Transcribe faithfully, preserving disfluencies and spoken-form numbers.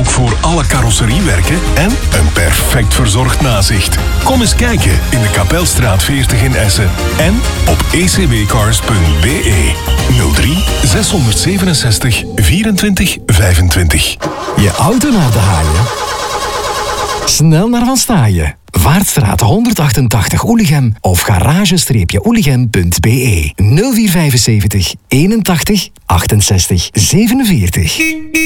Ook voor alle carrosseriewerken en een perfect verzorgd nazicht. Kom eens kijken in de Kapelstraat veertig in Essen en op e c b cars punt b e. nul drie zeshonderdzevenenzestig vierentwintig vijfentwintig. Je auto naar de haaien? Snel naar Van Staaien. Vaartstraat honderdachtentachtig Oelichem of garage-oelichem punt b e. nul vier vijfenzeventig eenentachtig achtenzestig zevenenveertig.